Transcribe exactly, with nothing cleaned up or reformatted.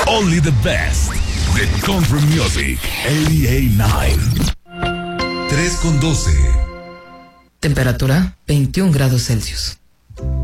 Only the best. The Country Music ochenta y nueve. tres con doce. Temperatura veintiún grados Celsius.